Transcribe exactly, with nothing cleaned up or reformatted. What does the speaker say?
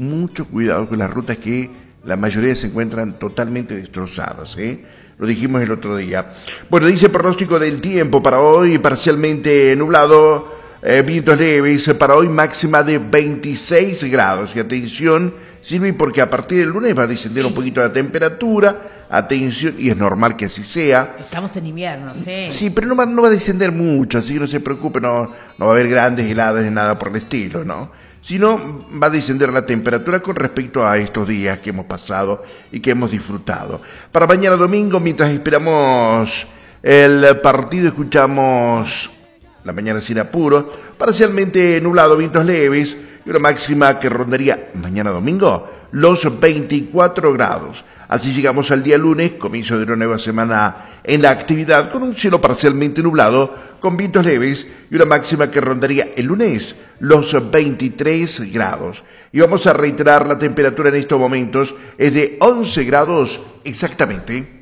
mucho cuidado con las rutas que la mayoría se encuentran totalmente destrozadas, ¿eh? Lo dijimos el otro día. Bueno, dice el pronóstico del tiempo para hoy, parcialmente nublado, eh, vientos leves, para hoy máxima de veintiséis grados. Y atención, Silvi, porque a partir del lunes va a descender sí. un poquito la temperatura, atención, y es normal que así sea. Estamos en invierno, sí. Sí, pero no va, no va a descender mucho, así que no se preocupe, no, no va a haber grandes heladas ni nada por el estilo, ¿no? Sino va a descender la temperatura con respecto a estos días que hemos pasado y que hemos disfrutado. Para mañana domingo, mientras esperamos el partido, escuchamos la mañana sin apuro, parcialmente nublado, vientos leves y una máxima que rondaría mañana domingo los veinticuatro grados. Así llegamos al día lunes, comienzo de una nueva semana en la actividad, con un cielo parcialmente nublado, con vientos leves y una máxima que rondaría el lunes los veintitrés grados. Y vamos a reiterar, la temperatura en estos momentos es de once grados exactamente.